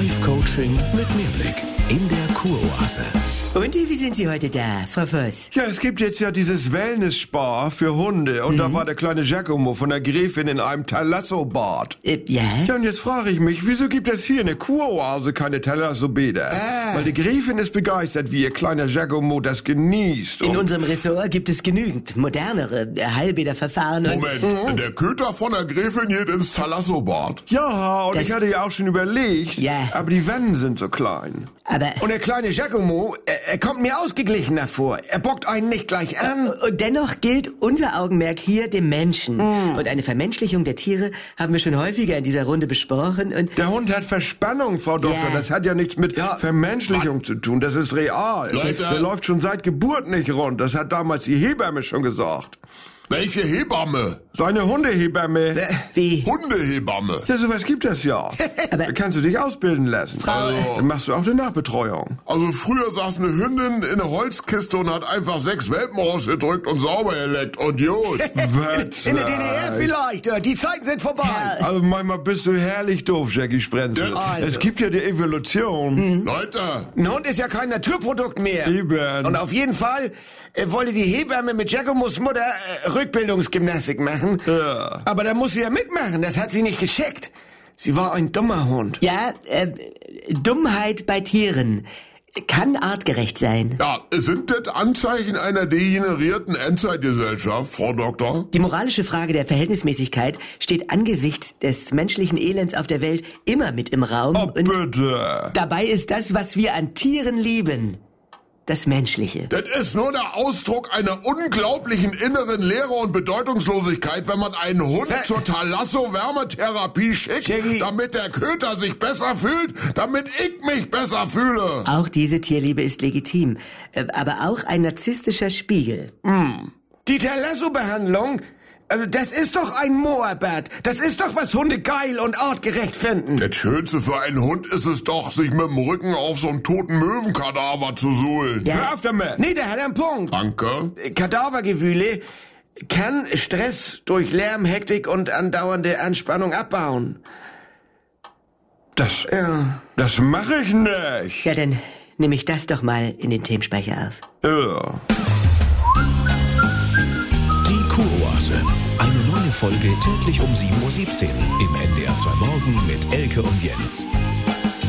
Live-Coaching mit Mehrblick in der Kuroase. Und wie sind Sie heute da, Frau Voss? Ja, es gibt jetzt ja dieses Wellness-Spa für Hunde. Und da war der kleine Giacomo von der Gräfin in einem Thalasso-Bad. Ja? Ja, und jetzt frage ich mich, wieso gibt es hier in der Kuroase keine Thalasso-Bäder? Weil die Gräfin ist begeistert, wie ihr kleiner Giacomo das genießt. In unserem Ressort gibt es genügend modernere Heilbäderverfahren. Moment, der Köter von der Gräfin geht ins Thalasso-Bad. Ja, und Das- ich hatte ja auch schon überlegt, Ja. aber die Wände sind so klein. Aber Und der kleine Giacomo, er kommt mir ausgeglichener vor. Er bockt einen nicht gleich an. und dennoch gilt unser Augenmerk hier dem Menschen. Und eine Vermenschlichung der Tiere haben wir schon häufiger in dieser Runde besprochen. Und Der Hund hat Verspannung, Frau Doktor. Ja. Das hat ja nichts mit Vermenschlichung zu tun. Das ist real. Leute. Der läuft schon seit Geburt nicht rund. Das hat damals die Hebamme schon gesagt. Welche Hebamme? Seine Hundehebamme. wie? Hundehebamme. Ja, sowas gibt es ja. Da kannst du dich ausbilden lassen. Dann machst du auch die Nachbetreuung. Also früher saß eine Hündin in einer Holzkiste und hat einfach 6 Welpen rausgedrückt und sauber geleckt und gut. In der DDR vielleicht. Die Zeiten sind vorbei. Also manchmal bist du herrlich doof, Jackie Sprenzel. Also. Es gibt ja die Evolution. Leute, Ein Hund ist ja kein Naturprodukt mehr. Eben. Und auf jeden Fall wollte die Hebamme mit Giacomos Mutter Rückbildungsgymnastik machen. Ja. Aber da muss sie ja mitmachen. Das hat sie nicht geschickt. Sie war ein dummer Hund. Ja, Dummheit bei Tieren kann artgerecht sein. ja, sind das Anzeichen einer degenerierten Endzeitgesellschaft, Frau Doktor? Die moralische Frage der Verhältnismäßigkeit steht angesichts des menschlichen Elends auf der Welt immer mit im Raum. Oh, Und bitte. dabei ist das, was wir an Tieren lieben, das Menschliche. Das ist nur der Ausdruck einer unglaublichen inneren Leere und Bedeutungslosigkeit, wenn man einen Hund zur Thalasso-Wärmetherapie schickt, Shaggy. damit der Köter sich besser fühlt, damit ich mich besser fühle. Auch diese Tierliebe ist legitim, aber auch ein narzisstischer Spiegel. Die Thalasso-Behandlung, also das ist doch ein Moorbad. Das ist doch, was Hunde geil und artgerecht finden. Das Schönste für einen Hund ist es doch, sich mit dem Rücken auf so einen toten Möwenkadaver zu suhlen. Ja. Hör auf damit. Nee, der hat einen Punkt. Danke. Kadavergewühle kann Stress durch Lärm, Hektik und andauernde Anspannung abbauen. Das mache ich nicht. Ja, dann nehme ich das doch mal in den Themenspeicher auf. Ja. Die Kuroase. Eine neue Folge täglich um 7:17 Uhr im NDR 2 Morgen mit Elke und Jens.